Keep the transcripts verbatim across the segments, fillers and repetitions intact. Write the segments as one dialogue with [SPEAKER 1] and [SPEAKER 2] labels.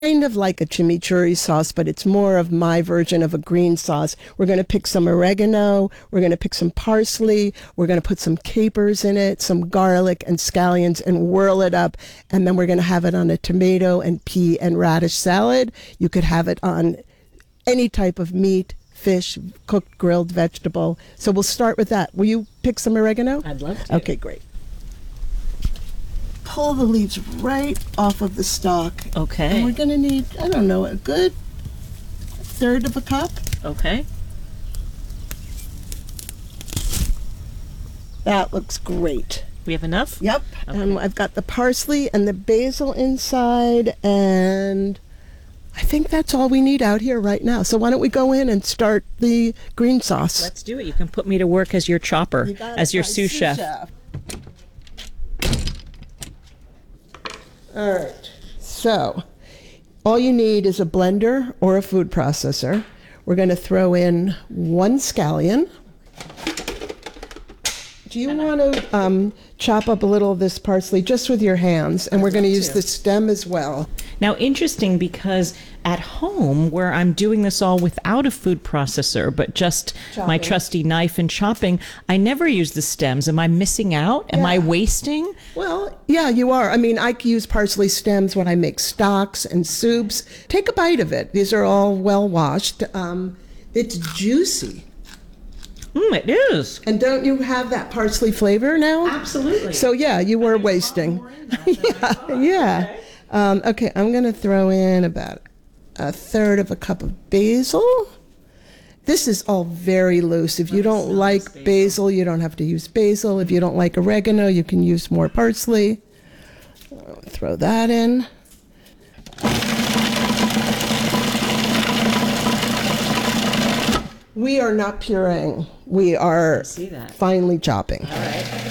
[SPEAKER 1] kind of like a chimichurri sauce, but it's more of my version of a green sauce. We're going to pick some oregano. We're going to pick some parsley. We're going to put some capers in it, some garlic and scallions, and whirl it up. And then we're going to have it on a tomato and pea and radish salad. You could have it on any type of meat, fish, cooked, grilled, vegetable. So we'll start with that. Will you pick some oregano?
[SPEAKER 2] I'd love to.
[SPEAKER 1] Okay, great. Pull the leaves right off of the stalk.
[SPEAKER 2] Okay.
[SPEAKER 1] And we're going to need, I don't know, a good third of a cup.
[SPEAKER 2] Okay.
[SPEAKER 1] That looks great.
[SPEAKER 2] We have enough?
[SPEAKER 1] Yep.
[SPEAKER 2] Okay.
[SPEAKER 1] And I've got the parsley and the basil inside, and I think that's all we need out here right now. So why don't we go in and start the green sauce?
[SPEAKER 2] Let's do it. You can put me to work as your chopper,
[SPEAKER 1] You got
[SPEAKER 2] as
[SPEAKER 1] it,
[SPEAKER 2] your
[SPEAKER 1] my
[SPEAKER 2] sous chef.
[SPEAKER 1] All right. So all you need is a blender or a food processor. We're going to throw in one scallion. Do you want to um, chop up a little of this parsley just with your hands? And we're going to use the stem as well.
[SPEAKER 2] Now, interesting, because at home, where I'm doing this all without a food processor, but just my
[SPEAKER 1] Chopping.
[SPEAKER 2] trusty knife and chopping, I never use the stems. Am I missing out? Am I
[SPEAKER 1] Yeah.
[SPEAKER 2] wasting?
[SPEAKER 1] Well, yeah, you are. I mean, I use parsley stems when I make stocks and soups. Take a bite of it. These are all well washed. Um, it's juicy.
[SPEAKER 2] Mm, it is.
[SPEAKER 1] And don't you have that parsley flavor now?
[SPEAKER 2] Absolutely.
[SPEAKER 1] So yeah, you were wasting. yeah, yeah. Um, okay, I'm going to throw in about a third of a cup of basil. This is all very loose. If you don't like basil, you don't have to use basil. If you don't like oregano, you can use more parsley. I'll throw that in. We are not pureeing. We are
[SPEAKER 2] see that.
[SPEAKER 1] finely chopping.
[SPEAKER 2] All right.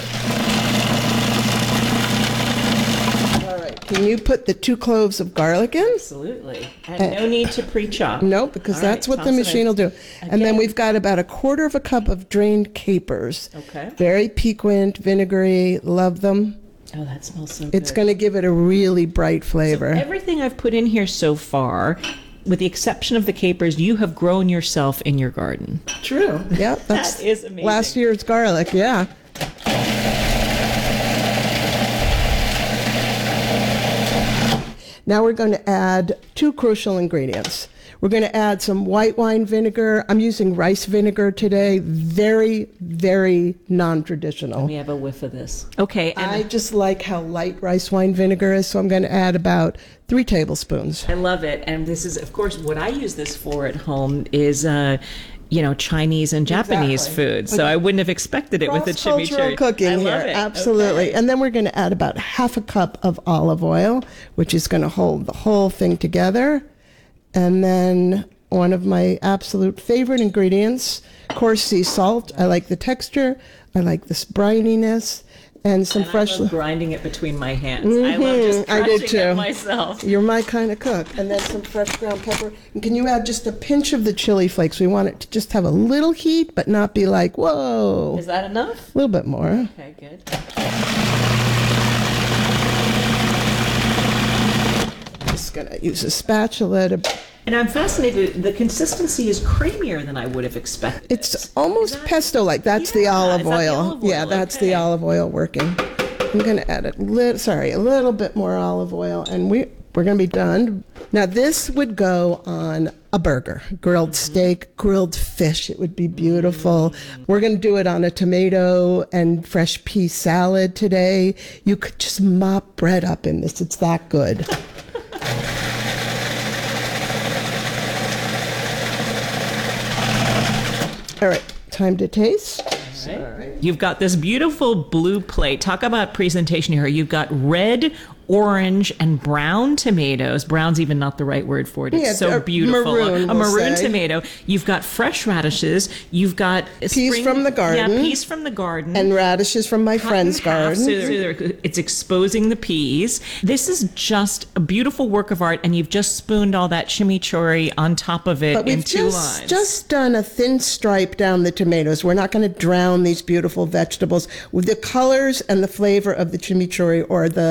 [SPEAKER 1] All right. Can you put the two cloves of garlic in?
[SPEAKER 2] Absolutely. And no need to pre-chop.
[SPEAKER 1] No, because
[SPEAKER 2] All
[SPEAKER 1] that's
[SPEAKER 2] right,
[SPEAKER 1] what the
[SPEAKER 2] toss it
[SPEAKER 1] machine
[SPEAKER 2] in.
[SPEAKER 1] will do. And then
[SPEAKER 2] Again.
[SPEAKER 1] we've got about a quarter of a cup of drained capers.
[SPEAKER 2] Okay.
[SPEAKER 1] Very piquant, vinegary, love them.
[SPEAKER 2] Oh, that smells so good.
[SPEAKER 1] It's going to give it a really bright flavor.
[SPEAKER 2] Everything I've put in here so far, with the exception of the capers, you have grown yourself in your garden.
[SPEAKER 1] True. Yeah, that's
[SPEAKER 2] That is amazing.
[SPEAKER 1] last year's garlic, yeah. Now we're going to add two crucial ingredients. We're going to add some white wine vinegar. I'm using rice vinegar today. Very, very non-traditional.
[SPEAKER 2] We have a whiff of this. Okay, and
[SPEAKER 1] I just like how light rice wine vinegar is, so I'm going to add about three tablespoons.
[SPEAKER 2] I love it. And this is, of course, what I use this for at home is, uh, you know, Chinese and Japanese
[SPEAKER 1] Exactly.
[SPEAKER 2] food. So I wouldn't have expected it with a
[SPEAKER 1] Cross-cultural
[SPEAKER 2] chimichurri.
[SPEAKER 1] cooking
[SPEAKER 2] I
[SPEAKER 1] here,
[SPEAKER 2] love it.
[SPEAKER 1] absolutely.
[SPEAKER 2] Okay.
[SPEAKER 1] And then we're going to add about half a cup of olive oil, which is going to hold the whole thing together. And then one of my absolute favorite ingredients, coarse sea salt. I like the texture. I like this brininess. And some
[SPEAKER 2] And
[SPEAKER 1] fresh...
[SPEAKER 2] I love grinding it between my hands. I love just
[SPEAKER 1] I
[SPEAKER 2] crushing
[SPEAKER 1] did too.
[SPEAKER 2] it myself.
[SPEAKER 1] You're my kind of cook. And then some fresh ground pepper. And can you add just a pinch of the chili flakes? We want it to just have a little heat, but not be like, whoa.
[SPEAKER 2] Is that enough?
[SPEAKER 1] A little bit more.
[SPEAKER 2] Okay, good.
[SPEAKER 1] Just gonna use a spatula to...
[SPEAKER 2] And I'm fascinated. The consistency is creamier than I would have expected.
[SPEAKER 1] It's almost pesto-like. That's the
[SPEAKER 2] Yeah,
[SPEAKER 1] olive
[SPEAKER 2] is that the
[SPEAKER 1] oil.
[SPEAKER 2] olive oil?
[SPEAKER 1] Yeah, that's
[SPEAKER 2] Okay.
[SPEAKER 1] the olive oil working. I'm gonna add a little, sorry, a little bit more olive oil, and we we're gonna be done. Now this would go on a burger, grilled steak, grilled fish. It would be beautiful. We're gonna do it on a tomato and fresh pea salad today. You could just mop bread up in this. It's that good. All right, time to taste.
[SPEAKER 2] Right. You've got this beautiful blue plate. Talk about presentation here. You've got red, orange, and brown tomatoes. Brown's even not the right word for it. It's
[SPEAKER 1] Yeah,
[SPEAKER 2] so
[SPEAKER 1] a
[SPEAKER 2] beautiful.
[SPEAKER 1] maroon,
[SPEAKER 2] a
[SPEAKER 1] we'll
[SPEAKER 2] maroon
[SPEAKER 1] say.
[SPEAKER 2] tomato. You've got fresh radishes. You've got
[SPEAKER 1] Peas from the garden.
[SPEAKER 2] Yeah, peas from the garden.
[SPEAKER 1] And radishes from my
[SPEAKER 2] Cut
[SPEAKER 1] friend's
[SPEAKER 2] in half,
[SPEAKER 1] garden.
[SPEAKER 2] so they're- it's exposing the peas. This is just a beautiful work of art, and you've just spooned all that chimichurri on top of it
[SPEAKER 1] But
[SPEAKER 2] in
[SPEAKER 1] we've
[SPEAKER 2] two
[SPEAKER 1] just,
[SPEAKER 2] lines.
[SPEAKER 1] just done a thin stripe down the tomatoes. We're not going to drown these beautiful vegetables with the colors and the flavor of the chimichurri or the,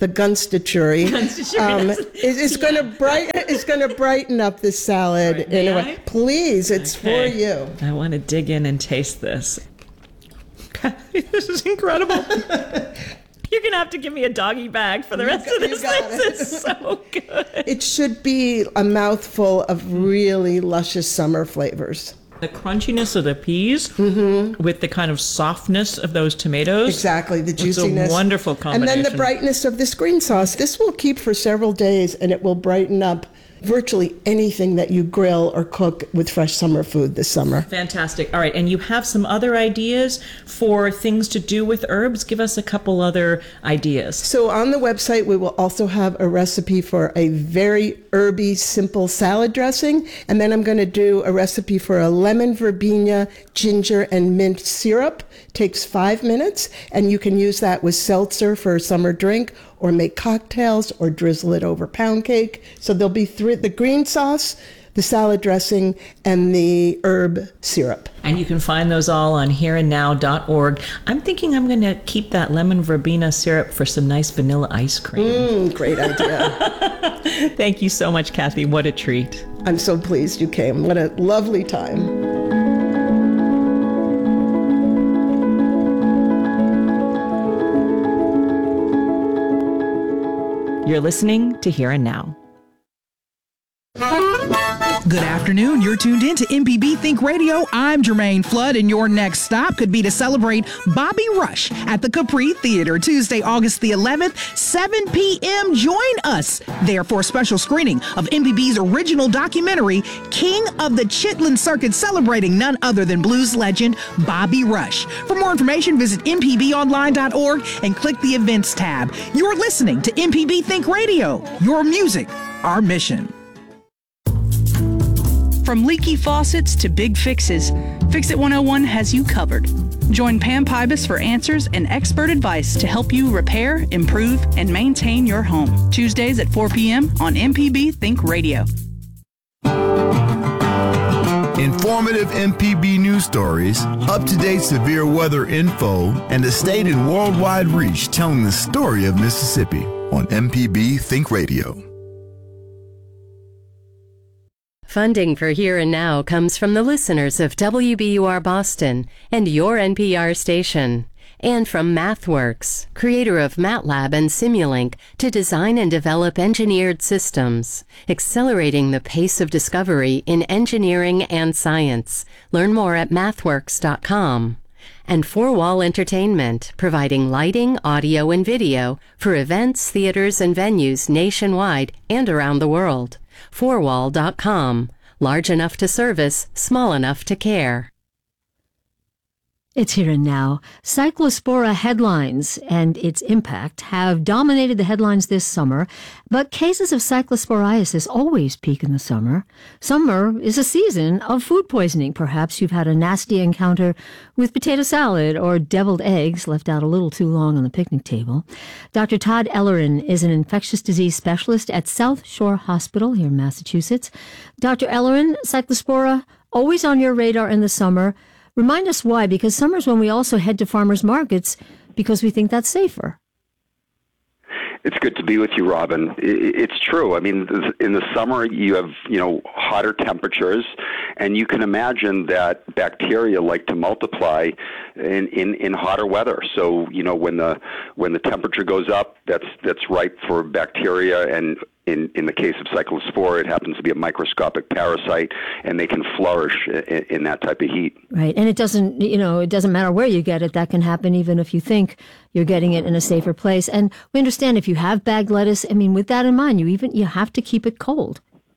[SPEAKER 1] the Gunstachuri. Um, it, it's going to brighten. It's going to brighten up this salad
[SPEAKER 2] Right,
[SPEAKER 1] in a
[SPEAKER 2] may
[SPEAKER 1] way.
[SPEAKER 2] I?
[SPEAKER 1] Please, it's
[SPEAKER 2] Okay.
[SPEAKER 1] for you.
[SPEAKER 2] I want to dig in and taste this. This is incredible. You're going to have to give me a doggy bag for the rest
[SPEAKER 1] got-
[SPEAKER 2] of
[SPEAKER 1] you
[SPEAKER 2] this.
[SPEAKER 1] got
[SPEAKER 2] This is so good.
[SPEAKER 1] It should be a mouthful of really luscious summer flavors.
[SPEAKER 2] The crunchiness of the peas with the kind of softness of those tomatoes.
[SPEAKER 1] Exactly, the
[SPEAKER 2] It's
[SPEAKER 1] juiciness.
[SPEAKER 2] a wonderful
[SPEAKER 1] And
[SPEAKER 2] combination.
[SPEAKER 1] then the brightness of this green sauce. This will keep for several days, and it will brighten up virtually anything that you grill or cook with fresh summer food this summer.
[SPEAKER 2] Fantastic. All right, and you have some other ideas for things to do with herbs? Give us a couple other ideas.
[SPEAKER 1] So on the website, we will also have a recipe for a very herby, simple salad dressing. And then I'm going to do a recipe for a lemon verbena, ginger, and mint syrup. Takes five minutes, and you can use that with seltzer for a summer drink, or make cocktails, or drizzle it over pound cake. So there'll be three, the green sauce, the salad dressing, and the herb syrup.
[SPEAKER 2] And you can find those all on here and now dot org. I'm thinking I'm going to keep that lemon verbena syrup for some nice vanilla ice cream.
[SPEAKER 1] Mm, great idea.
[SPEAKER 2] Thank you so much, Kathy. What a treat.
[SPEAKER 1] I'm so pleased you came. What a lovely time.
[SPEAKER 2] You're listening to Here and Now.
[SPEAKER 3] Good afternoon. You're tuned in to M P B Think Radio. I'm Jermaine Flood, and your next stop could be to celebrate Bobby Rush at the Capri Theater Tuesday, August the eleventh, seven p.m. Join us there for a special screening of M P B's original documentary, King of the Chitlin Circuit, celebrating none other than blues legend Bobby Rush. For more information, visit m p b online dot org and click the events tab. You're listening to M P B Think Radio. Your music, our mission.
[SPEAKER 4] From leaky faucets to big fixes, Fix It one oh one has you covered. Join Pam Pybus for answers and expert advice to help you repair, improve, and maintain your home. Tuesdays at four p.m. on M P B Think Radio.
[SPEAKER 5] Informative M P B news stories, up-to-date severe weather info, and a state and worldwide reach telling the story of Mississippi on M P B Think Radio.
[SPEAKER 6] Funding for Here and Now comes from the listeners of W B U R Boston and your N P R station, and from MathWorks, creator of MATLAB and Simulink, to design and develop engineered systems, accelerating the pace of discovery in engineering and science. Learn more at mathworks dot com. And Four Wall Entertainment, providing lighting, audio, and video for events, theaters, and venues nationwide and around the world. four wall dot com. Large enough to service, small enough to care.
[SPEAKER 7] It's Here and Now. Cyclospora headlines and its impact have dominated the headlines this summer, but cases of cyclosporiasis always peak in the summer. Summer is a season of food poisoning. Perhaps you've had a nasty encounter with potato salad or deviled eggs left out a little too long on the picnic table. Doctor Todd Ellerin is an infectious disease specialist at South Shore Hospital here in Massachusetts. Doctor Ellerin, cyclospora, always on your radar in the summer. Remind us why, because summer's when we also head to farmers markets because we think that's safer.
[SPEAKER 8] It's good to be with you, Robin. It's true. I mean, in the summer, you have, you know, hotter temperatures, and you can imagine that bacteria like to multiply in, in, in hotter weather. So, you know, when the when the temperature goes up, that's that's ripe for bacteria, and in, in the case of cyclospora, it happens to be a microscopic parasite, and they can flourish in, in that type of heat.
[SPEAKER 7] Right, and it doesn't, you know, it doesn't matter where you get it. That can happen even if you think you're getting it in a safer place. And we understand if you have bagged lettuce, I mean, with that in mind, you even you have to keep it cold.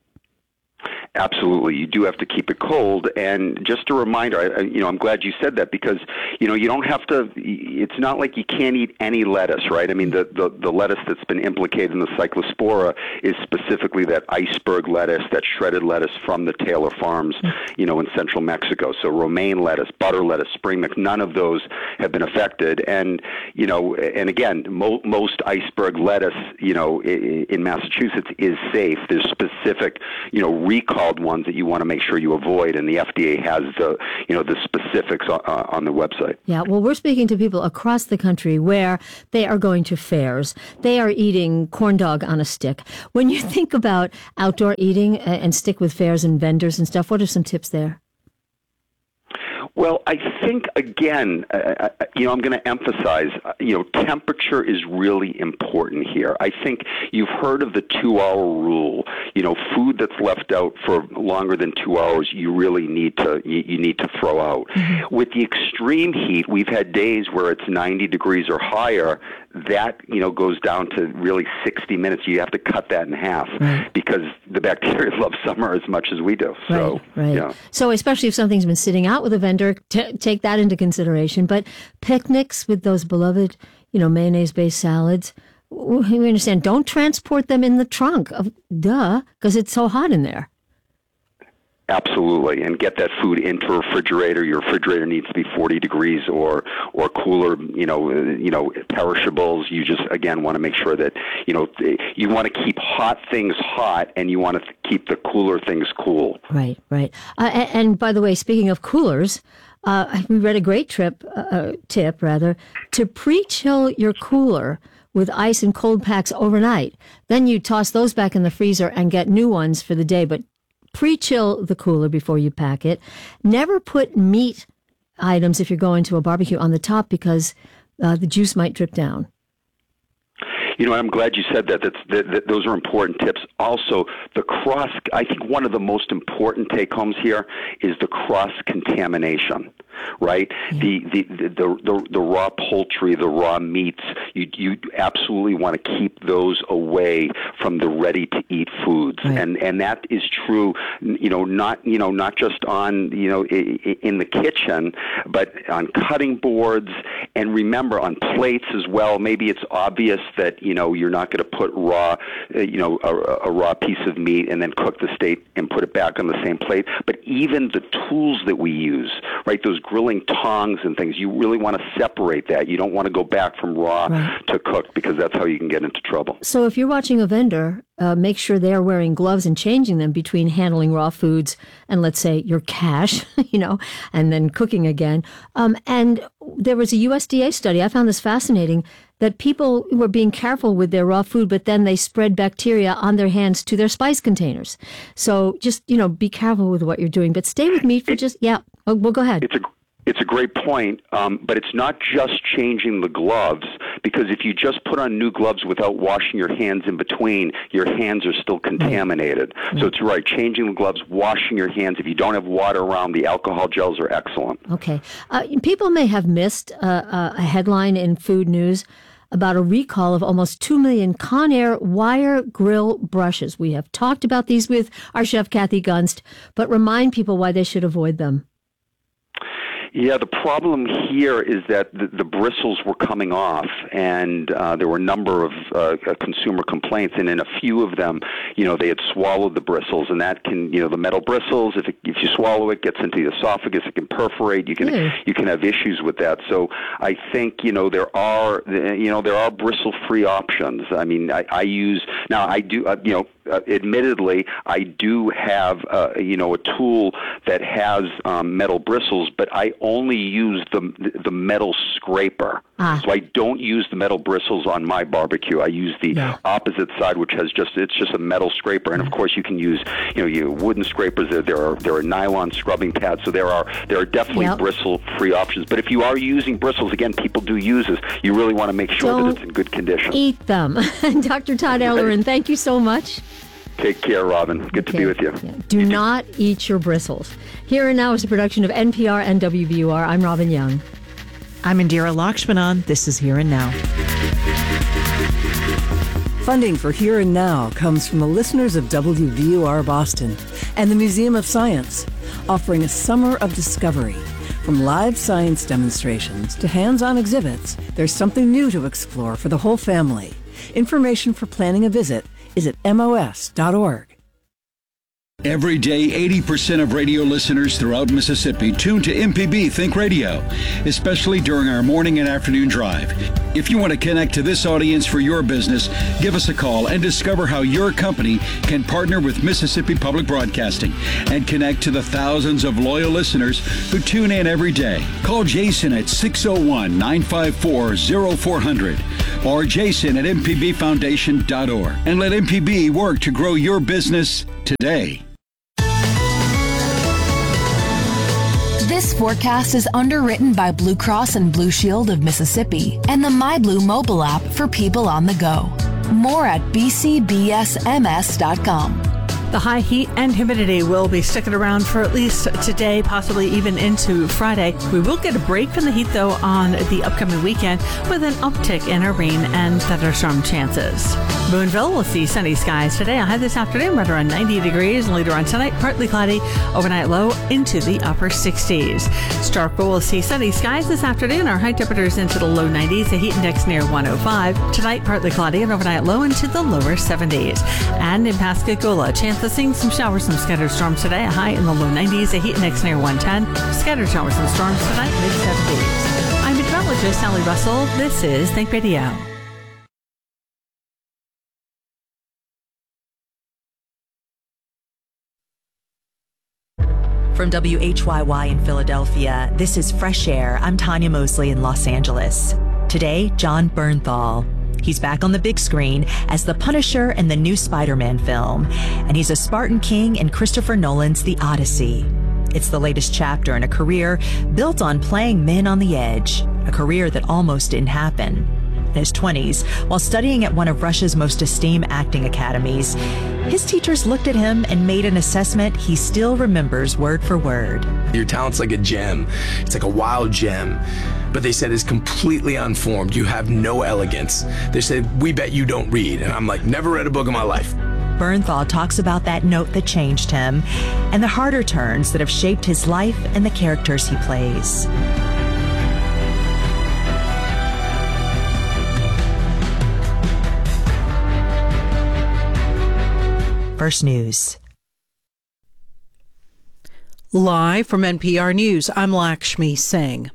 [SPEAKER 8] Absolutely. You do have to keep it cold. And just a reminder, I, you know, I'm glad you said that because, you know, you don't have to, it's not like you can't eat any lettuce, right? I mean, the, the, the lettuce that's been implicated in the cyclospora is specifically that iceberg lettuce, that shredded lettuce from the Taylor Farms, you know, in central Mexico. So romaine lettuce, butter lettuce, spring mix, none of those have been affected. And, you know, and again, mo- most iceberg lettuce, you know, in, in Massachusetts is safe. There's specific, you know, recall wild ones that you want to make sure you avoid, and the F D A has the, you know, the specifics on, uh, on the website.
[SPEAKER 7] Yeah, well, we're speaking to people across the country where they are going to fairs. They are eating corn dog on a stick. When you think about outdoor eating and stick with fairs and vendors and stuff, what are some tips there?
[SPEAKER 8] Well, I think, again, uh, you know, I'm going to emphasize, uh, you know, temperature is really important here. I think you've heard of the two-hour rule. You know, food that's left out for longer than two hours, you really need to you, you need to throw out. Mm-hmm. With the extreme heat, we've had days where it's ninety degrees or higher. That, you know, goes down to really sixty minutes. You have to cut that in half right. because the bacteria love summer as much as we do. So,
[SPEAKER 7] right, right.
[SPEAKER 8] Yeah.
[SPEAKER 7] So especially if something's been sitting out with a vendor, t- take that into consideration. But picnics with those beloved, you know, mayonnaise-based salads, we understand, don't transport them in the trunk. Of, duh, because it's so hot in there.
[SPEAKER 8] Absolutely, and get that food into a refrigerator. Your refrigerator needs to be forty degrees or or cooler. You know, you know, perishables. You just again want to make sure that you know you want to keep hot things hot, and you want to keep the cooler things cool.
[SPEAKER 7] Right, right. Uh, and, and by the way, speaking of coolers, uh, we read a great trip uh, tip rather to pre-chill your cooler with ice and cold packs overnight. Then you toss those back in the freezer and get new ones for the day, but pre-chill the cooler before you pack it. Never put meat items, if you're going to a barbecue, on the top because uh, the juice might drip down.
[SPEAKER 8] You know, I'm glad you said that. That's, that, that. Those are important tips. Also, the cross, I think one of the most important take-homes here is the cross-contamination, right? Yeah. The, the, the, the, the, the raw poultry, the raw meats, you, you absolutely want to keep those away from the ready-to-eat foods. Right. And, and that is true, you know, not, you know, not just on, you know, in the kitchen, but on cutting boards, and remember, on plates as well. Maybe it's obvious that, you know, you're not going to put raw, uh, you know, a, a raw piece of meat and then cook the steak and put it back on the same plate. But even the tools that we use, right, those grilling tongs and things, you really want to separate that. You don't want to go back from raw right. to cooked because that's how you can get into trouble.
[SPEAKER 7] So if you're watching a vendor, uh, make sure they're wearing gloves and changing them between handling raw foods and, let's say, your cash, you know, and then cooking again. Um, and there was a U S D A study, I found this fascinating, that people were being careful with their raw food, but then they spread bacteria on their hands to their spice containers. So just, you know, be careful with what you're doing. But stay with meat for it, just, yeah, well, well, go ahead.
[SPEAKER 8] It's a It's a great point, um, but it's not just changing the gloves, because if you just put on new gloves without washing your hands in between, your hands are still contaminated. Right. So it's right, changing the gloves, washing your hands. If you don't have water around, the alcohol gels are excellent.
[SPEAKER 7] Okay. Uh, people may have missed uh, a headline in Food News about a recall of almost two million Conair wire grill brushes. We have talked about these with our chef, Kathy Gunst, but remind people why they should avoid them.
[SPEAKER 8] Yeah, the problem here is that the, the bristles were coming off, and uh, there were a number of uh, consumer complaints, and in a few of them, you know, they had swallowed the bristles, and that can, you know, the metal bristles, if it, if you swallow it, gets into the esophagus, it can perforate, you can mm. you can have issues with that. So I think, you know, there are, you know, there are bristle-free options. I mean, I, I use, now I do, uh, you know, uh, admittedly, I do have, uh, you know, a tool that has um, metal bristles, but I only use the the metal scraper. Ah. So I don't use the metal bristles on my barbecue. I use the yeah. opposite side, which has just it's just a metal scraper. And of course, you can use you know you wooden scrapers. There, there are there are nylon scrubbing pads. So there are there are definitely yep. bristle-free options. But if you are using bristles, again, people do use this. You really want to make sure
[SPEAKER 7] don't
[SPEAKER 8] that it's in good condition.
[SPEAKER 7] Eat them. Doctor Todd Ellerin, thank you so much.
[SPEAKER 8] Take care, Robin. Good
[SPEAKER 7] okay.
[SPEAKER 8] to be with you.
[SPEAKER 7] Yeah. Do not eat your bristles. Here and Now is a production of N P R and W B U R. I'm Robin Young.
[SPEAKER 2] I'm Indira Lakshmanan. This is Here and Now.
[SPEAKER 9] Funding for Here and Now comes from the listeners of W B U R Boston and the Museum of Science, offering a summer of discovery. From live science demonstrations to hands-on exhibits, there's something new to explore for the whole family. Information for planning a visit is at M O S dot org.
[SPEAKER 10] Every day, eighty percent of radio listeners throughout Mississippi tune to M P B Think Radio, especially during our morning and afternoon drive. If you want to connect to this audience for your business, give us a call and discover how your company can partner with Mississippi Public Broadcasting and connect to the thousands of loyal listeners who tune in every day. Call Jason at six oh one, nine five four, oh four hundred or jason at m p b foundation dot org and let M P B work to grow your business today.
[SPEAKER 11] This forecast is underwritten by Blue Cross and Blue Shield of Mississippi and the MyBlue mobile app for people on the go. More at b c b s m s dot com.
[SPEAKER 12] The high heat and humidity will be sticking around for at least today, possibly even into Friday. We will get a break from the heat, though, on the upcoming weekend with an uptick in our rain and thunderstorm chances. Boonville will see sunny skies today. A high this afternoon right around ninety degrees. Later on tonight, partly cloudy. Overnight low into the upper sixties. Starkville will see sunny skies this afternoon. Our high temperatures into the low nineties. The heat index near one oh five. Tonight, partly cloudy and overnight low into the lower seventies. And in Pascagoula, chance of seeing some showers, some scattered storms today. A high in the low nineties. A heat index near one ten. Scattered showers and storms tonight, mid seventies. I'm meteorologist Sally Russell. This is Think Radio.
[SPEAKER 13] From W H Y Y in Philadelphia, this is Fresh Air. I'm Tanya Mosley in Los Angeles. Today, Jon Bernthal. He's back on the big screen as the Punisher in the new Spider-Man film, and he's a Spartan King in Christopher Nolan's The Odyssey. It's the latest chapter in a career built on playing men on the edge, a career that almost didn't happen. In his twenties, while studying at one of Russia's most esteemed acting academies, his teachers looked at him and made an assessment he still remembers word for word.
[SPEAKER 14] Your talent's like a gem. It's like a wild gem. But they said it's completely unformed. You have no elegance. They said, we bet you don't read. And I'm like, never read a book in my life.
[SPEAKER 13] Bernthal talks about that note that changed him and the harder turns that have shaped his life and the characters he plays. First News.
[SPEAKER 15] Live from N P R News, I'm Lakshmi Singh.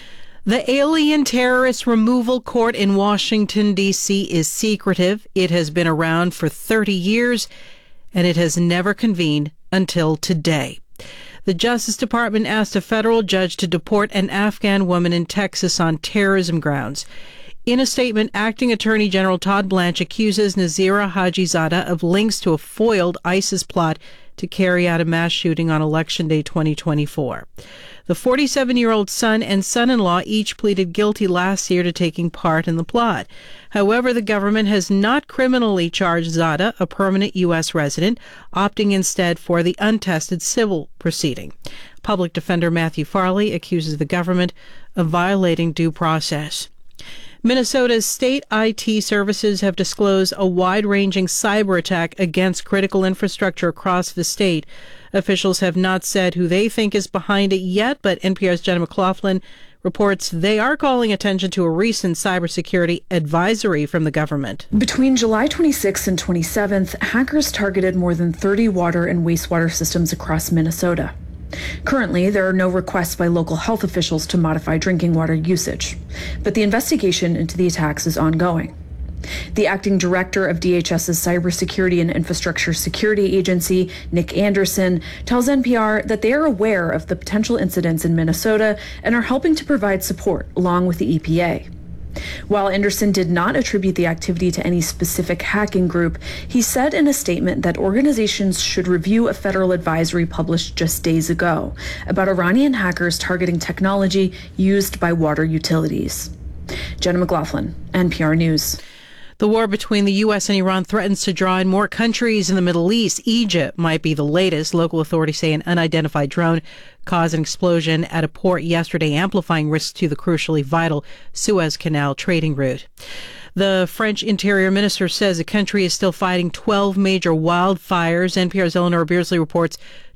[SPEAKER 15] The Alien Terrorist Removal Court in Washington, D C is secretive. It has been around for thirty years, and it has never convened until today. The Justice Department asked a federal judge to deport an Afghan woman in Texas on terrorism grounds. In a statement, Acting Attorney General Todd Blanche accuses Nazira Hajizadeh of links to a foiled ISIS plot to carry out a mass shooting on Election Day twenty twenty-four. The forty-seven-year-old son and son-in-law each pleaded guilty last year to taking part in the plot. However, the government has not criminally charged Zadeh, a permanent U S resident, opting instead for the untested civil proceeding. Public Defender Matthew Farley accuses the government of violating due process. Minnesota's state I T services have disclosed a wide-ranging cyber attack against critical infrastructure across the state. Officials have not said who they think is behind it yet, but N P R's Jenna McLaughlin reports they are calling attention to a recent cybersecurity advisory from the government.
[SPEAKER 16] Between July twenty-sixth and twenty-seventh, hackers targeted more than thirty water and wastewater systems across Minnesota. Currently, there are no requests by local health officials to modify drinking water usage, but the investigation into the attacks is ongoing. The acting director of D H S's Cybersecurity and Infrastructure Security Agency, Nick Anderson, tells N P R that they are aware of the potential incidents in Minnesota and are helping to provide support along with the E P A. While Anderson did not attribute the activity to any specific hacking group, he said in a statement that organizations should review a federal advisory published just days ago about Iranian hackers targeting technology used by water utilities. Jenna McLaughlin, N P R News.
[SPEAKER 15] The war between the U S and Iran threatens to draw in more countries in the Middle East. Egypt might be the latest. Local authorities say an unidentified drone caused an explosion at a port yesterday, amplifying risks to the crucially vital Suez Canal trading route. The French Interior Minister says the country is still fighting twelve major wildfires. N P R's Eleanor Beardsley reports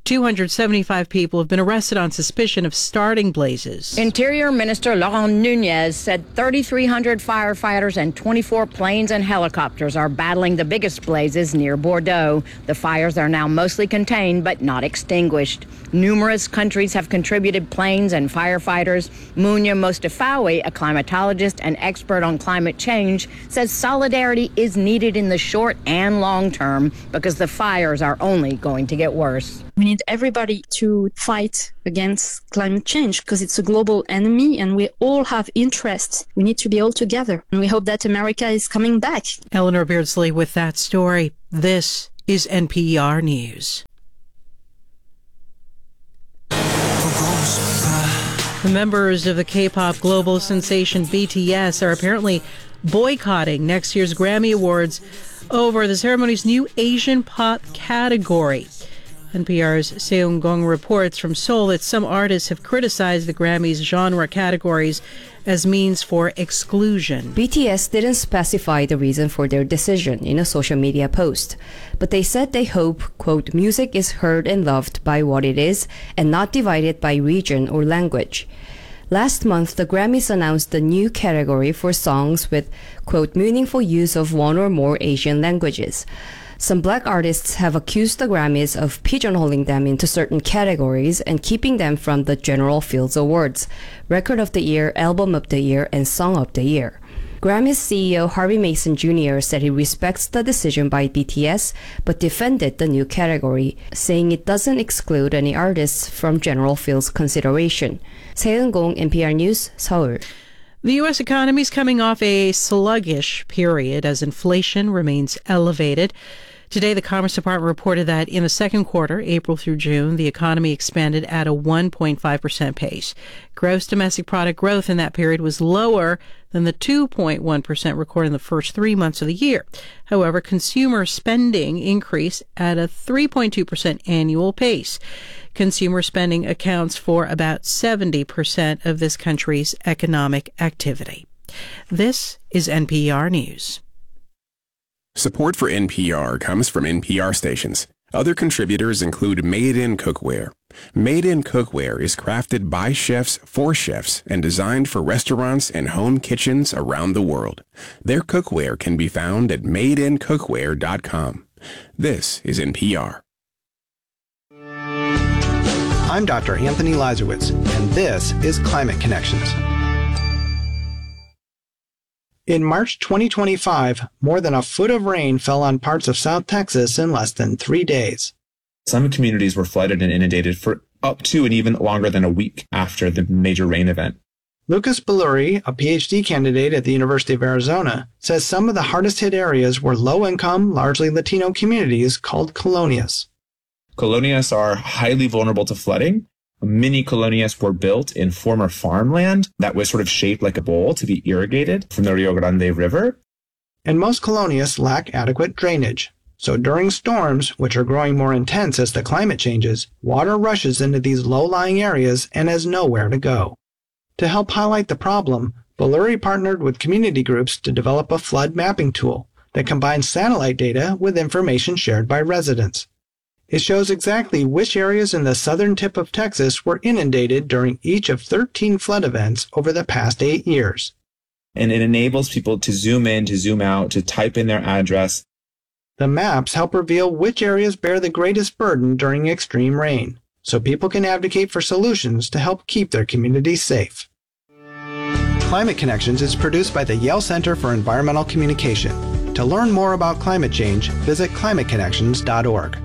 [SPEAKER 15] two hundred seventy-five people have been arrested on suspicion of starting blazes.
[SPEAKER 17] Interior Minister Laurent Nunez said thirty-three hundred firefighters and twenty-four planes and helicopters are battling the biggest blazes near Bordeaux. The fires are now mostly contained but not extinguished. Numerous countries have contributed planes and firefighters. Munya Mostafawi, a climatologist and expert on climate change, says solidarity is needed in the short and long term because the fires are only going to get worse.
[SPEAKER 18] We need everybody to fight against climate change because it's a global enemy and we all have interests. We need to be all together. And we hope that America is coming back.
[SPEAKER 15] Eleanor Beardsley with that story. This is N P R News. The members of the K-pop global sensation B T S are apparently boycotting next year's Grammy Awards over the ceremony's new Asian pop category. N P R's Seung Gong reports from Seoul that some artists have criticized the Grammys' genre categories as means for exclusion.
[SPEAKER 19] B T S didn't specify the reason for their decision in a social media post, but they said they hope, quote, music is heard and loved by what it is and not divided by region or language. Last month, the Grammys announced the new category for songs with, quote, meaningful use of one or more Asian languages. Some black artists have accused the Grammys of pigeonholing them into certain categories and keeping them from the general Fields Awards, Record of the Year, Album of the Year, and Song of the Year. Grammys C E O Harvey Mason Junior said he respects the decision by B T S, but defended the new category, saying it doesn't exclude any artists from general Fields consideration. Seung Gong, N P R News, Seoul.
[SPEAKER 15] The U S economy is coming off a sluggish period as inflation remains elevated. Today, the Commerce Department reported that in the second quarter, April through June, the economy expanded at a one point five percent pace. Gross domestic product growth in that period was lower than the two point one percent recorded in the first three months of the year. However, consumer spending increased at a three point two percent annual pace. Consumer spending accounts for about seventy percent of this country's economic activity. This is N P R News.
[SPEAKER 20] Support for N P R comes from N P R stations. Other contributors include Made In Cookware. Made In Cookware is crafted by chefs for chefs and designed for restaurants and home kitchens around the world. Their cookware can be found at made in cookware dot com. This is N P R.
[SPEAKER 21] I'm Doctor Anthony Lazarowitz, and this is Climate Connections. In March twenty twenty-five, more than a foot of rain fell on parts of South Texas in less than three days.
[SPEAKER 22] Some communities were flooded and inundated for up to and even longer than a week after the major rain event.
[SPEAKER 21] Lucas Belluri, a P H D candidate at the University of Arizona, says some of the hardest hit areas were low-income, largely Latino communities called colonias.
[SPEAKER 22] Colonias are highly vulnerable to flooding. Many colonias were built in former farmland that was sort of shaped like a bowl to be irrigated from the Rio Grande River.
[SPEAKER 21] And most colonias lack adequate drainage. So during storms, which are growing more intense as the climate changes, water rushes into these low-lying areas and has nowhere to go. To help highlight the problem, Belluri partnered with community groups to develop a flood mapping tool that combines satellite data with information shared by residents. It shows exactly which areas in the southern tip of Texas were inundated during each of thirteen flood events over the past eight years.
[SPEAKER 22] And it enables people to zoom in, to zoom out, to type in their address.
[SPEAKER 21] The maps help reveal which areas bear the greatest burden during extreme rain, so people can advocate for solutions to help keep their communities safe. Climate Connections is produced by the Yale Center for Environmental Communication. To learn more about climate change, visit climate connections dot org.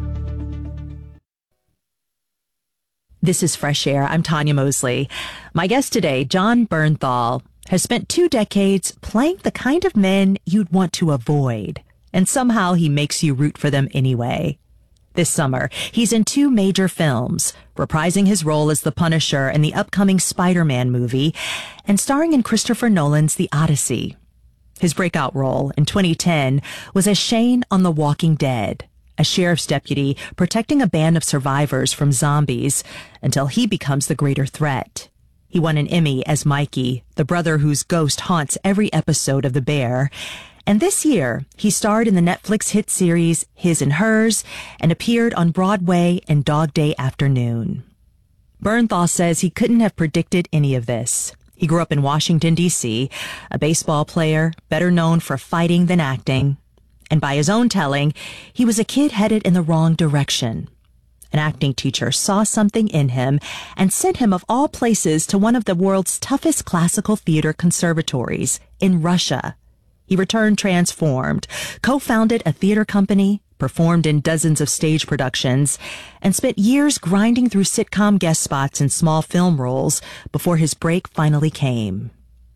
[SPEAKER 13] This is Fresh Air. I'm Tanya Mosley. My guest today, Jon Bernthal, has spent two decades playing the kind of men you'd want to avoid. And somehow he makes you root for them anyway. This summer, he's in two major films, reprising his role as the Punisher in the upcoming Spider-Man movie and starring in Christopher Nolan's The Odyssey. His breakout role in twenty ten was as Shane on The Walking Dead, a sheriff's deputy protecting a band of survivors from zombies until he becomes the greater threat. He won an Emmy as Mikey, the brother whose ghost haunts every episode of The Bear, And this year, he starred in the Netflix hit series His and Hers and appeared on Broadway in Dog Day Afternoon. Bernthal says he couldn't have predicted any of this. He grew up in Washington, D C, a baseball player, better known for fighting than acting. And by his own telling, he was a kid headed in the wrong direction. An acting teacher saw something in him and sent him of all places to one of the world's toughest classical theater conservatories in Russia. He returned transformed, co-founded a theater company, performed in dozens of stage productions, and spent years grinding through sitcom guest spots and small film roles before his break finally came.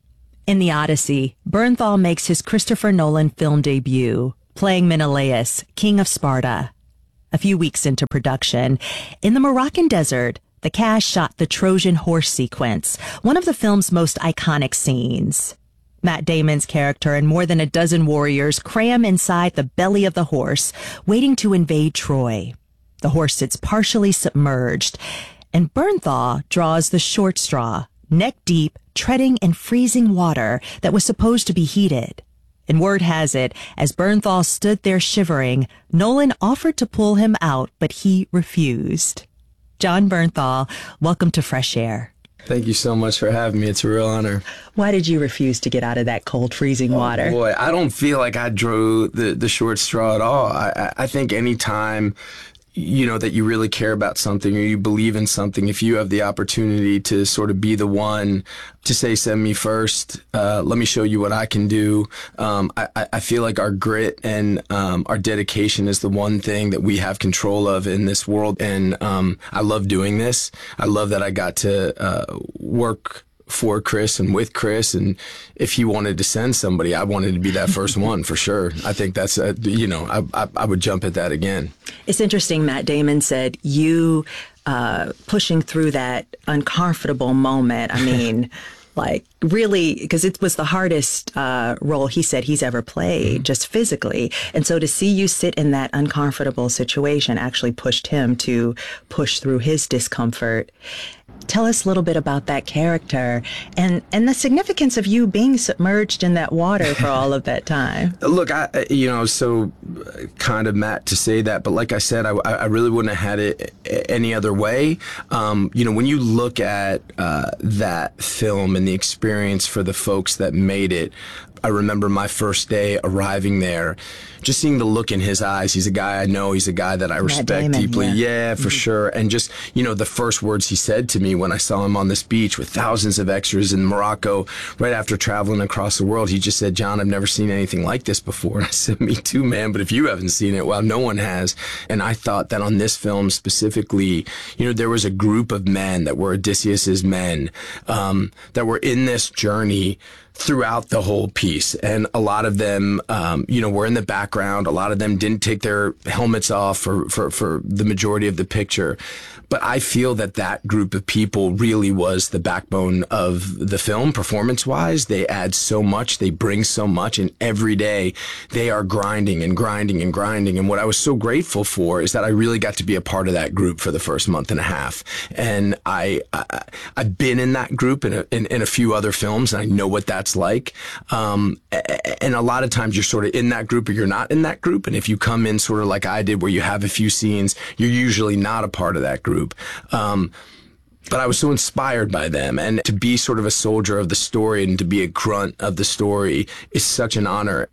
[SPEAKER 13] In The Odyssey, Bernthal makes his Christopher Nolan film debut, playing Menelaus, king of Sparta. A few weeks into production, in the Moroccan desert, the cast shot the Trojan horse sequence, one of the film's most iconic scenes. Matt Damon's character and more than a dozen warriors cram inside the belly of the horse, waiting to invade Troy. The horse sits partially submerged, and Bernthal draws the short straw, neck deep, treading in freezing water that was supposed to be heated. And word has it, as Bernthal stood there shivering, Nolan offered to pull him out, but he refused. Jon Bernthal, welcome to Fresh Air.
[SPEAKER 14] Thank you so much for having me. It's a real honor.
[SPEAKER 13] Why did you refuse to get out of that cold, freezing water?
[SPEAKER 14] Oh, boy, I don't feel like I drew the, the short straw at all. I, I think any time, you know, that you really care about something or you believe in something, if you have the opportunity to sort of be the one to say, send me first, uh, let me show you what I can do. Um, I, I feel like our grit and um, our dedication is the one thing that we have control of in this world. And um, I love doing this. I love that I got to uh, work for Chris and with Chris, and if he wanted to send somebody, I wanted to be that first one for sure. I think that's, a, you know, I, I, I would jump at that again.
[SPEAKER 13] It's interesting, Matt Damon said you uh, pushing through that uncomfortable moment. I mean, like really, because it was the hardest uh, role he said he's ever played, mm-hmm. just physically. And so to see you sit in that uncomfortable situation actually pushed him to push through his discomfort. Tell us a little bit about that character and, and the significance of you being submerged in that water for all of that time.
[SPEAKER 14] Look, I, you know, so kind of Matt to say that, but like I said, I, I really wouldn't have had it any other way. Um, you know, when you look at uh, that film and the experience for the folks that made it, I remember my first day arriving there, just seeing the look in his eyes. He's a guy I know. He's a guy that I respect Damon, deeply. Yeah, yeah for mm-hmm. sure. And just, you know, the first words he said to me when I saw him on this beach with thousands of extras in Morocco, right after traveling across the world, he just said, John, I've never seen anything like this before. And I said, me too, man. But if you haven't seen it, well, no one has. And I thought that on this film specifically, you know, there was a group of men that were Odysseus's men um, that were in this journey throughout the whole piece. And a lot of them, um, you know, were in the background. A lot of them didn't take their helmets off for, for, for the majority of the picture. But I feel that that group of people really was the backbone of the film, performance-wise. They add so much. They bring so much. And every day they are grinding and grinding and grinding. And what I was so grateful for is that I really got to be a part of that group for the first month and a half. And I, I, I've been in that group in a, in, in a few other films, and I know what that's like. Um, and a lot of times you're sort of in that group or you're not in that group. And if you come in sort of like I did, where you have a few scenes, you're usually not a part of that group. Um, but I was so inspired by them, and to be sort of a soldier of the story and to be a grunt of the story is such an honor.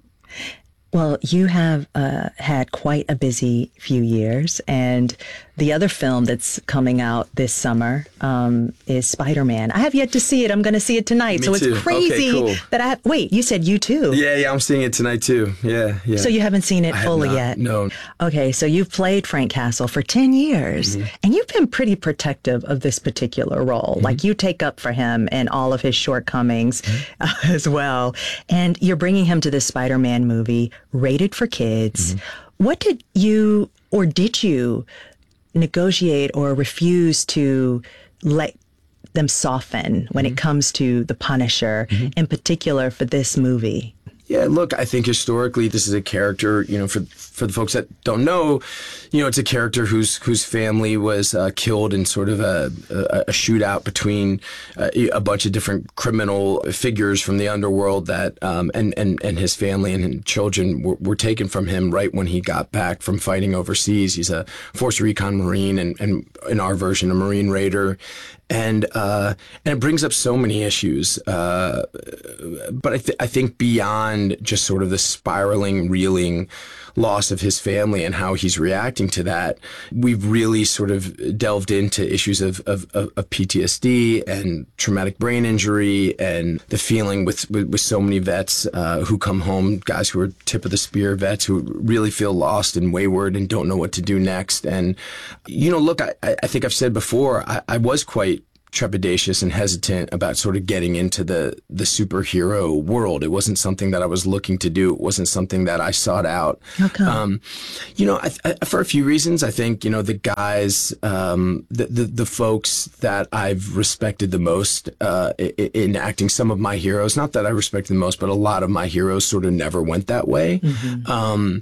[SPEAKER 13] Well, you have uh, had quite a busy few years, and the other film that's coming out this summer um, is Spider-Man. I have yet to see it. I'm going to see it tonight.
[SPEAKER 14] Me
[SPEAKER 13] so
[SPEAKER 14] too.
[SPEAKER 13] It's crazy
[SPEAKER 14] okay, cool.
[SPEAKER 13] that I have, wait, you said you too?
[SPEAKER 14] Yeah, yeah, I'm seeing it tonight too. Yeah, yeah.
[SPEAKER 13] So you haven't seen it
[SPEAKER 14] I
[SPEAKER 13] fully
[SPEAKER 14] not,
[SPEAKER 13] yet?
[SPEAKER 14] No.
[SPEAKER 13] Okay, so you've played Frank Castle for ten years,
[SPEAKER 14] mm-hmm.
[SPEAKER 13] and you've been pretty protective of this particular role.
[SPEAKER 14] Mm-hmm.
[SPEAKER 13] Like, you take up for him and all of his shortcomings mm-hmm. uh, as well. And you're bringing him to this Spider-Man movie, rated for kids. Mm-hmm. What did you, or did you, negotiate or refuse to let them soften when mm-hmm. it comes to The Punisher, mm-hmm. in particular for this movie?
[SPEAKER 14] Yeah, look, I think historically this is a character, you know, for for the folks that don't know, you know, it's a character whose whose family was uh, killed in sort of a, a, a shootout between uh, a bunch of different criminal figures from the underworld that, um, and, and, and his family and children were, were taken from him right when he got back from fighting overseas. He's a Force Recon Marine and, and in our version, a Marine Raider. And uh, and it brings up so many issues. Uh, but I, th- I think beyond just sort of the spiraling, reeling loss of his family and how he's reacting to that, we've really sort of delved into issues of, of, of P T S D and traumatic brain injury and the feeling with, with, with so many vets uh, who come home, guys who are tip of the spear vets who really feel lost and wayward and don't know what to do next. And, you know, look, I, I think I've said before, I, I was quite trepidatious and hesitant about sort of getting into the the superhero world. It wasn't something that I was looking to do. It wasn't something that I sought out.
[SPEAKER 1] How come?
[SPEAKER 14] Um, you know, I, I, for a few reasons. I think, you know, the guys, um, the, the the folks that I've respected the most uh, in, in acting, some of my heroes, not that I respect the most, but a lot of my heroes sort of never went that way. Mm-hmm. Um,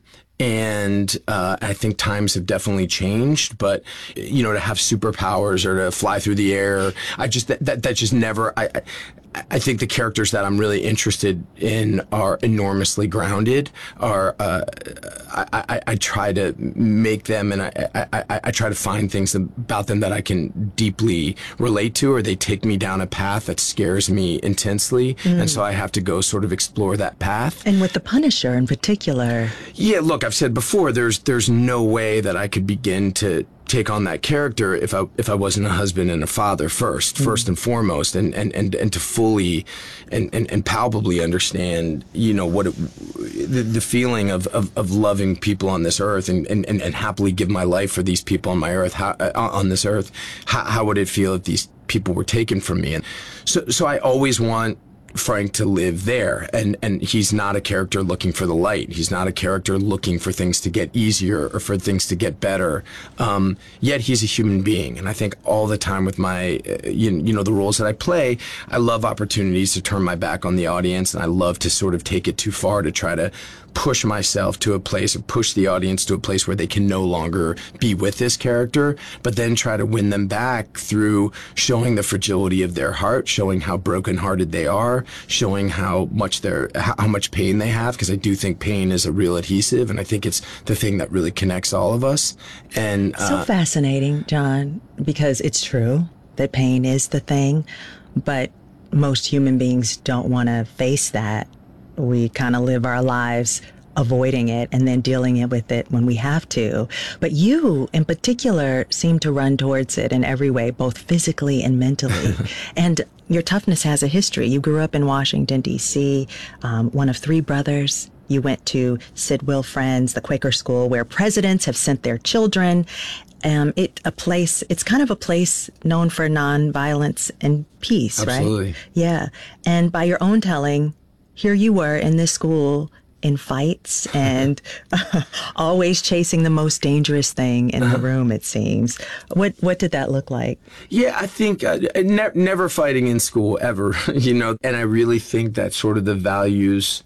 [SPEAKER 14] And uh, I think times have definitely changed, but, you know, to have superpowers or to fly through the air, I just, that, that, that just never, I, I, I think the characters that I'm really interested in are enormously grounded, are, uh, I, I, I try to make them and I, I, I, I try to find things about them that I can deeply relate to, or they take me down a path that scares me intensely. Mm. And so I have to go sort of explore that path.
[SPEAKER 1] And with the Punisher in particular.
[SPEAKER 14] Yeah, look, I've said before, there's there's no way that I could begin to take on that character if I if I wasn't a husband and a father first, mm-hmm. first and foremost, and, and, and, and to fully and, and, and palpably understand, you know, what it, the, the feeling of, of, of loving people on this earth and, and, and, and happily give my life for these people on my earth, how, uh, on this earth, how, how would it feel if these people were taken from me? And so so I always want Frank to live there, and and he's not a character looking for the light. He's not a character looking for things to get easier or for things to get better. Um, yet he's a human being, and I think all the time with my uh, you, you know the roles that I play, I love opportunities to turn my back on the audience, and I love to sort of take it too far to try to push myself to a place or push the audience to a place where they can no longer be with this character, but then try to win them back through showing the fragility of their heart, showing how brokenhearted they are, showing how much they're, how much pain they have, because I do think pain is a real adhesive, and I think it's the thing that really connects all of us. And uh,
[SPEAKER 1] so fascinating, John, because it's true that pain is the thing, but most human beings don't want to face that. We kind of live our lives avoiding it and then dealing with it when we have to. But you, in particular, seem to run towards it in every way, both physically and mentally. And your toughness has a history. You grew up in Washington, D C, um, one of three brothers. You went to Sid Wilfriend's, the Quaker school, where presidents have sent their children. Um, it a place. It's kind of a place known for nonviolence and peace,
[SPEAKER 14] Absolutely.
[SPEAKER 1] Right? Yeah. And by your own telling, here you were in this school in fights and uh, always chasing the most dangerous thing in the room, it seems. What what did that look like?
[SPEAKER 14] Yeah, I think uh, ne- never fighting in school ever, you know, and I really think that sort of the values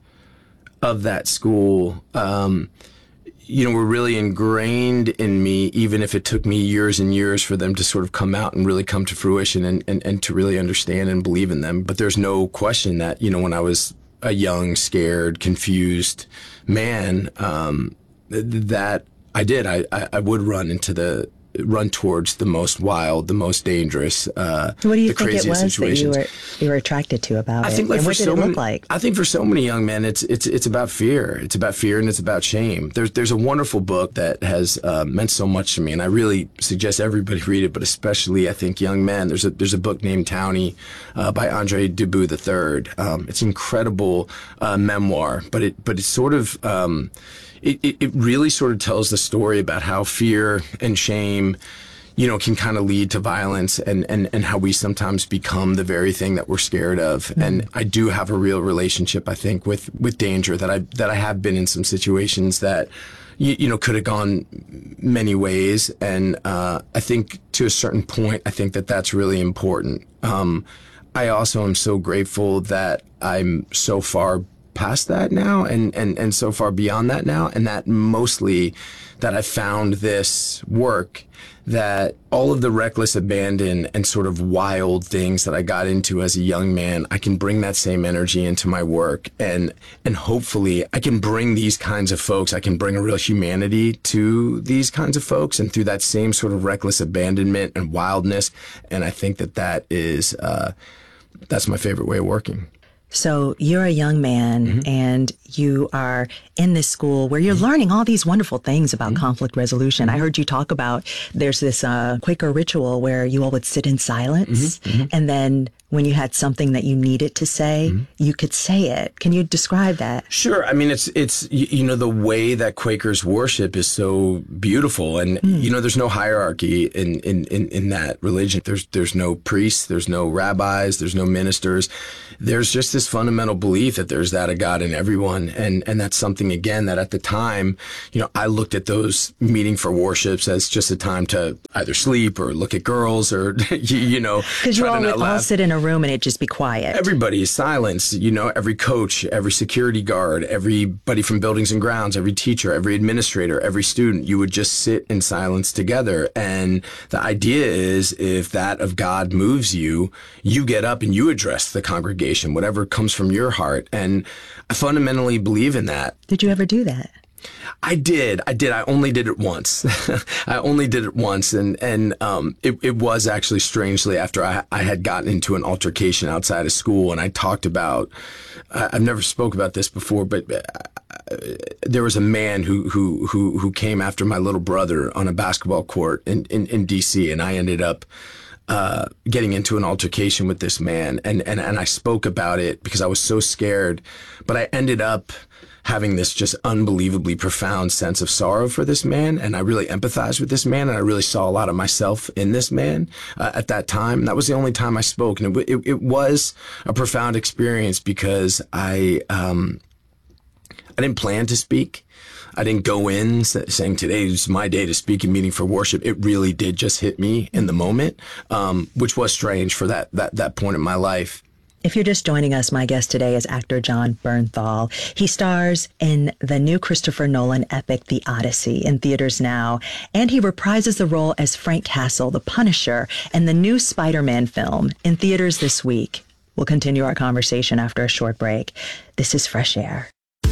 [SPEAKER 14] of that school, um, you know, were really ingrained in me, even if it took me years and years for them to sort of come out and really come to fruition and, and, and to really understand and believe in them. But there's no question that, you know, when I was a young, scared, confused man, um, th- that I did. I, I, I would run into the, run towards the most wild, the most dangerous, uh,
[SPEAKER 1] what do you
[SPEAKER 14] the
[SPEAKER 1] think it was
[SPEAKER 14] situations.
[SPEAKER 1] that you were, you were attracted to about
[SPEAKER 14] I
[SPEAKER 1] it?
[SPEAKER 14] think like
[SPEAKER 1] and
[SPEAKER 14] for
[SPEAKER 1] what did
[SPEAKER 14] so
[SPEAKER 1] it look
[SPEAKER 14] many,
[SPEAKER 1] like?
[SPEAKER 14] I think for so many young men, it's it's it's about fear. It's about fear and it's about shame. There's there's a wonderful book that has uh, meant so much to me, and I really suggest everybody read it, but especially I think young men. There's a there's a book named Townie uh, by Andre Dubois the third. Um, it's an incredible uh, memoir, but it but it's sort of um, it, it it really sort of tells the story about how fear and shame, you know, can kind of lead to violence and, and, and how we sometimes become the very thing that we're scared of. Mm-hmm. And I do have a real relationship, I think, with, with danger, that I, that I have been in some situations that, you, you know, could have gone many ways. And, uh, I think to a certain point, I think that that's really important. Um, I also am so grateful that I'm so far past that now and, and, and so far beyond that now. And that mostly that I found this work that all of the reckless abandon and sort of wild things that I got into as a young man, I can bring that same energy into my work. And, and hopefully I can bring these kinds of folks, I can bring a real humanity to these kinds of folks and through that same sort of reckless abandonment and wildness. And I think that that is, uh, that's my favorite way of working.
[SPEAKER 1] So you're a young man mm-hmm. and you are in this school where you're mm-hmm. learning all these wonderful things about mm-hmm. conflict resolution. I heard you talk about there's this uh, Quaker ritual where you all would sit in silence mm-hmm. Mm-hmm. and then when you had something that you needed to say, mm-hmm. you could say it. Can you describe that?
[SPEAKER 14] Sure. I mean, it's, it's you know, the way that Quakers worship is so beautiful. And, mm. you know, there's no hierarchy in, in, in, in that religion. There's, there's no priests, there's no rabbis, there's no ministers. There's just this fundamental belief that there's that of God in everyone. And, and that's something, again, that at the time, you know, I looked at those meeting for worships as just a time to either sleep or look at girls or, you, you know,
[SPEAKER 1] because you all would all sit in a room and it'd just be quiet.
[SPEAKER 14] Everybody is silenced. You know, every coach, every security guard, everybody from buildings and grounds, every teacher, every administrator, every student, you would just sit in silence together. And the idea is if that of God moves you, you get up and you address the congregation, whatever comes from your heart. And I fundamentally believe in that.
[SPEAKER 1] Did you ever do that?
[SPEAKER 14] I did. I did. I only did it once. I only did it once. And, and, um, it, it was actually strangely after I, I had gotten into an altercation outside of school and I talked about, uh, I've never spoke about this before, but uh, there was a man who, who, who, who came after my little brother on a basketball court in, in, in D C and I ended up, uh, getting into an altercation with this man. And, and, and I spoke about it because I was so scared, but I ended up having this just unbelievably profound sense of sorrow for this man. And I really empathized with this man. And I really saw a lot of myself in this man uh, at that time. And that was the only time I spoke. And it, it, it was a profound experience because I, um, I didn't plan to speak. I didn't go in saying today's my day to speak in meeting for worship. It really did just hit me in the moment, um, which was strange for that, that, that point in my life.
[SPEAKER 1] If you're just joining us, my guest today is actor Jon Bernthal. He stars in the new Christopher Nolan epic, The Odyssey, in theaters now, and he reprises the role as Frank Castle, the Punisher, in the new Spider-Man film, in theaters this week. We'll continue our conversation after a short break. This is Fresh Air.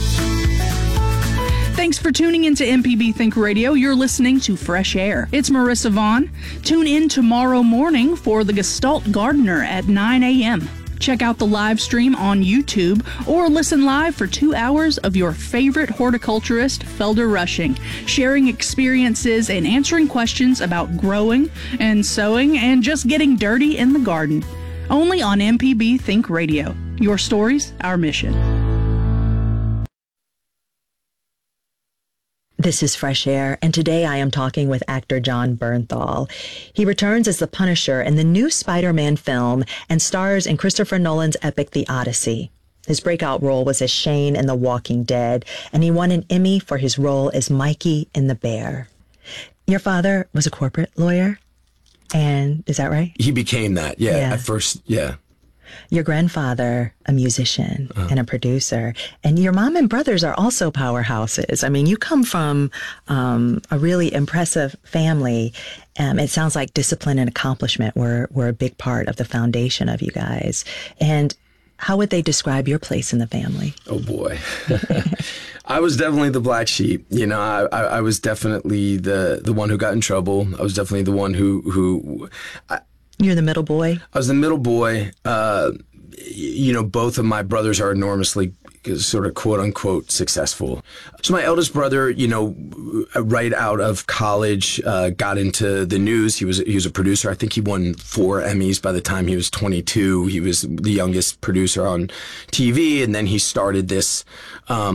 [SPEAKER 3] Thanks for tuning into M P B Think Radio. You're listening to Fresh Air. It's Marissa Vaughn. Tune in tomorrow morning for The Gestalt Gardener at nine a.m. Check out the live stream on YouTube or listen live for two hours of your favorite horticulturist, Felder Rushing, sharing experiences and answering questions about growing and sowing and just getting dirty in the garden. Only on M P B Think Radio. Your stories, our mission.
[SPEAKER 1] This is Fresh Air, and today I am talking with actor Jon Bernthal. He returns as the Punisher in the new Spider-Man film and stars in Christopher Nolan's epic The Odyssey. His breakout role was as Shane in The Walking Dead, and he won an Emmy for his role as Mikey in The Bear. Your father was a corporate lawyer, and is that right?
[SPEAKER 14] He became that, yeah,
[SPEAKER 1] yeah.
[SPEAKER 14] at first, yeah.
[SPEAKER 1] Your grandfather, a musician uh-huh. and a producer, and your mom and brothers are also powerhouses. I mean, you come from um, a really impressive family. Um, it sounds like discipline and accomplishment were, were a big part of the foundation of you guys. And how would they describe your place in the family?
[SPEAKER 14] Oh, boy. I was definitely the black sheep. You know, I, I, I was definitely the, the one who got in trouble. I was definitely the one who... who I,
[SPEAKER 1] You're the middle boy?
[SPEAKER 14] I was the middle boy. Uh, you know, both of my brothers are enormously sort of quote unquote successful. So my eldest brother, you know, right out of college, uh, got into the news. He was, he was a producer. I think he won four Emmys by the time he was twenty-two. He was the youngest producer on T V. And then he started this, um,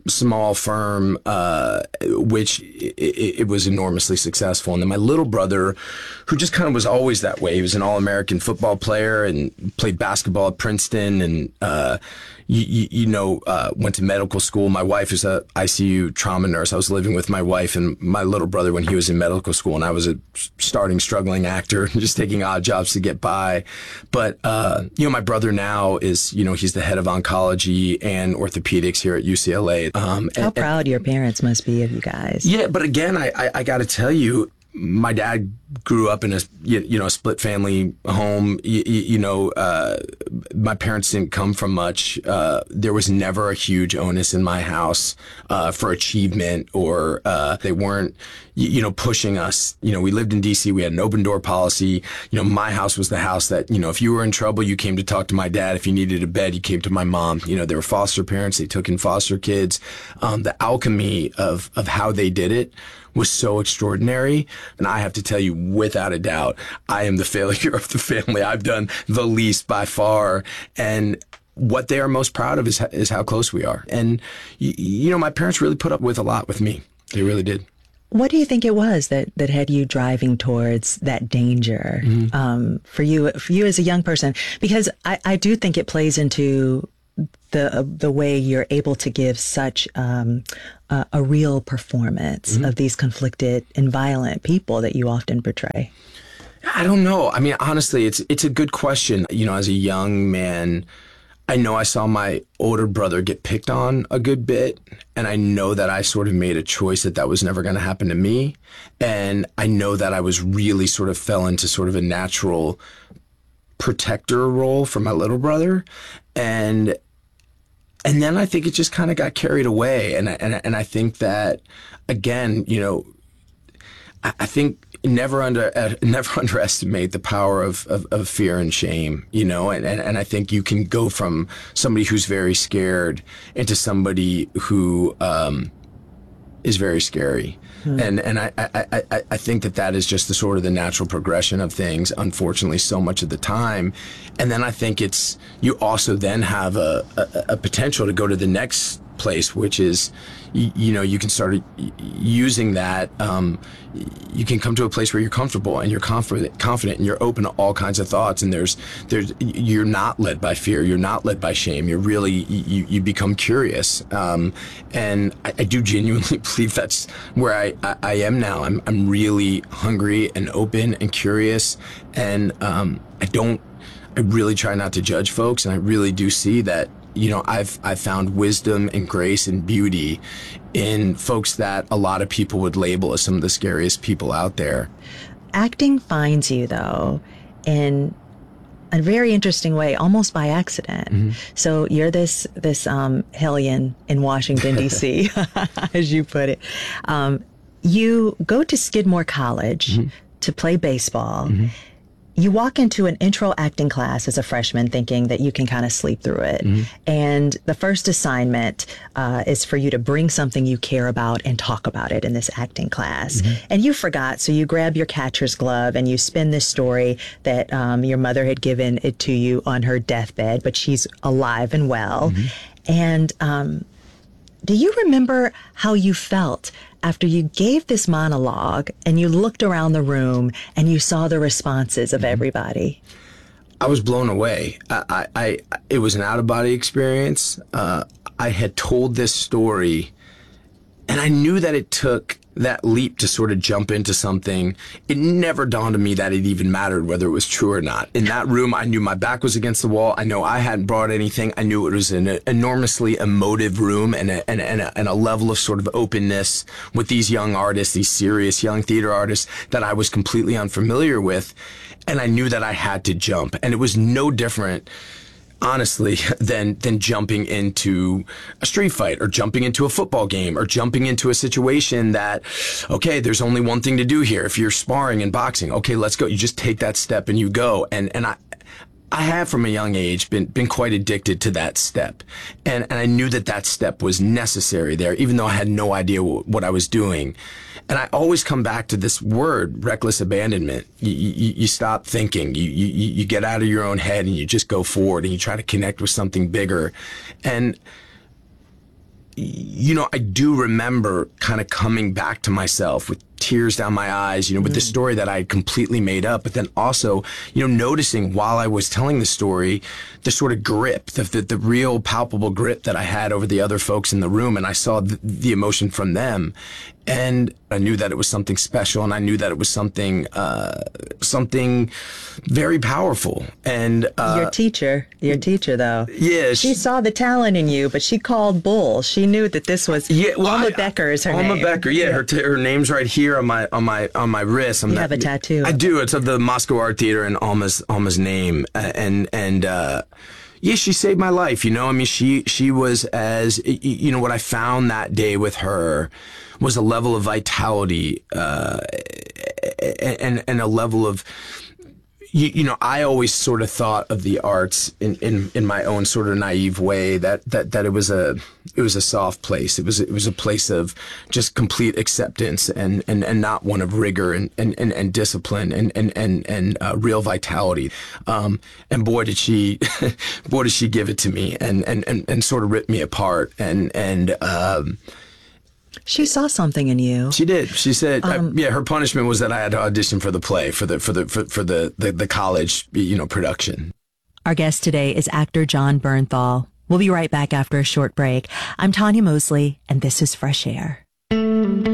[SPEAKER 14] small firm, uh, which it, it was enormously successful. And then my little brother, who just kind of was always that way, he was an All-American football player and played basketball at Princeton and, uh, you, you, you know, uh, went to medical school. My wife is a I C U trauma nurse. I was living with my wife and my little brother when he was in medical school, and I was a starting, struggling actor, just taking odd jobs to get by. But, uh, you know, my brother now is, you know, he's the head of oncology and orthopedics here at U C L A. Um,
[SPEAKER 1] How
[SPEAKER 14] and,
[SPEAKER 1] proud your parents must be of you guys.
[SPEAKER 14] Yeah, but again, I, I, I got to tell you, my dad grew up in a you, you know a split family home. You, you know, uh, my parents didn't come from much. Uh, there was never a huge onus in my house uh, for achievement, or uh, they weren't you, you know pushing us. You know, we lived in D C. We had an open door policy. You know, my house was the house that you know if you were in trouble, you came to talk to my dad. If you needed a bed, you came to my mom. You know, they were foster parents. They took in foster kids. Um, the alchemy of of how they did it was so extraordinary. And I have to tell you, without a doubt, I am the failure of the family. I've done the least by far. And what they are most proud of is, is how close we are. And, you, you know, my parents really put up with a lot with me. They really did.
[SPEAKER 1] What do you think it was that, that had you driving towards that danger mm-hmm. um, for you, for you as a young person? Because I, I do think it plays into the uh, the way you're able to give such um, uh, a real performance mm-hmm. of these conflicted and violent people that you often portray.
[SPEAKER 14] I don't know. I mean, honestly, it's it's a good question. You know, as a young man, I know I saw my older brother get picked on a good bit, and I know that I sort of made a choice that that was never going to happen to me. And I know that I was really sort of fell into sort of a natural protector role for my little brother. And And then I think it just kind of got carried away. And, and, and I think that, again, you know, I, I think never under uh, never underestimate the power of, of, of fear and shame, you know, and, and, and I think you can go from somebody who's very scared into somebody who um, is very scary. Hmm. And and I, I, I, I think that that is just the sort of the natural progression of things, unfortunately, so much of the time. And then I think it's, you also then have a, a, a potential to go to the next place, which is, you, you know, you can start using that. Um, you can come to a place where you're comfortable and you're confident, confident, and you're open to all kinds of thoughts. And there's, there's, you're not led by fear. You're not led by shame. You're really, you, you become curious. Um, and I, I do genuinely believe that's where I, I, I am now. I'm, I'm really hungry and open and curious. And um, I don't, I really try not to judge folks. And I really do see that, you know, I've I've found wisdom and grace and beauty in folks that a lot of people would label as some of the scariest people out there.
[SPEAKER 1] Acting finds you, though, in a very interesting way, almost by accident. Mm-hmm. So you're this this um, hellion in Washington, D C, as you put it. Um, you go to Skidmore College mm-hmm. to play baseball. Mm-hmm. You walk into an intro acting class as a freshman thinking that you can kind of sleep through it. Mm-hmm. And the first assignment uh, is for you to bring something you care about and talk about it in this acting class. Mm-hmm. And you forgot, so you grab your catcher's glove and you spin this story that um, your mother had given it to you on her deathbed, but she's alive and well. Mm-hmm. And um, do you remember how you felt after you gave this monologue and you looked around the room and you saw the responses of everybody?
[SPEAKER 14] I was blown away. I, I, I it was an out-of-body experience. Uh, I had told this story, and I knew that it took that leap to sort of jump into something. It never dawned on me that it even mattered whether it was true or not. In that room, I knew my back was against the wall. I know I hadn't brought anything. I knew it was an enormously emotive room and a, and, and, a, and a level of sort of openness with these young artists, these serious young theater artists that I was completely unfamiliar with. And I knew that I had to jump. And it was no different, honestly, than than jumping into a street fight or jumping into a football game or jumping into a situation that, okay, there's only one thing to do here. If you're sparring and boxing, okay, let's go. You just take that step and you go. And and I I have from a young age been been quite addicted to that step. And and I knew that that step was necessary there, even though I had no idea w- what I was doing. And I always come back to this word, reckless abandonment. You, you, you stop thinking, you, you, you get out of your own head and you just go forward and you try to connect with something bigger. And you know, I do remember kind of coming back to myself with tears down my eyes, you know, with mm. the story that I had completely made up, but then also, you know, noticing while I was telling the story, the sort of grip, the, the, the real palpable grip that I had over the other folks in the room. And I saw the, the emotion from them. And I knew that it was something special, and I knew that it was something, uh, something very powerful. And uh,
[SPEAKER 1] your teacher, your teacher, though,
[SPEAKER 14] yeah,
[SPEAKER 1] she, she saw the talent in you, but she called bull. She knew that this was
[SPEAKER 14] yeah, well,
[SPEAKER 1] Alma
[SPEAKER 14] I,
[SPEAKER 1] Becker is her
[SPEAKER 14] Alma
[SPEAKER 1] name.
[SPEAKER 14] Becker, yeah, yeah. Her t- her name's right here on my on my on my wrist. I'm
[SPEAKER 1] you
[SPEAKER 14] not,
[SPEAKER 1] have a tattoo.
[SPEAKER 14] I do. It's of the Moscow Art Theater and Alma's Alma's name, uh, and and. Uh, Yeah, she saved my life. You know, I mean, she she was as, you know, what I found that day with her was a level of vitality uh, and and a level of, you, you know, I always sort of thought of the arts in, in, in my own sort of naive way that, that, that it was a it was a soft place. It was it was a place of just complete acceptance and, and, and not one of rigor and, and, and, and discipline and and and, and uh, real vitality. Um, and boy did she boy did she give it to me and, and, and, and sort of rip me apart and and. Um,
[SPEAKER 1] She saw something in you.
[SPEAKER 14] She did. She said,
[SPEAKER 1] um,
[SPEAKER 14] I, yeah, her punishment was that I had to audition for the play, for the for the for, for the, the the college, you know, production.
[SPEAKER 13] Our guest today is actor Jon Bernthal. We'll be right back after a short break. I'm Tanya Mosley, and this is Fresh Air.